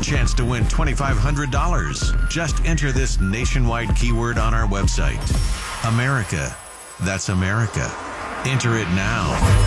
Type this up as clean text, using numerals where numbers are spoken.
chance to win $2,500. Just enter this nationwide keyword on our website. America. That's America. Enter it now.